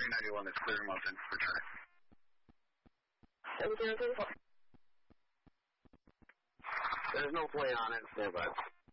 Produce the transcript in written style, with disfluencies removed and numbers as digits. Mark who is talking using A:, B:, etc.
A: 391 is clear Mountain. Return.
B: 7034.
A: There's no plate on it. Stand by.